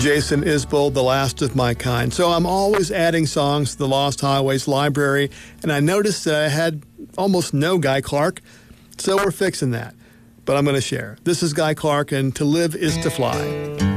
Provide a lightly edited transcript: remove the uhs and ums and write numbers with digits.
Jason Isbell, The Last of My Kind. So I'm always adding songs to the Lost Highways library, and I noticed that I had almost no Guy Clark, so we're fixing that. But I'm going to share. This is Guy Clark, and To Live is to Fly.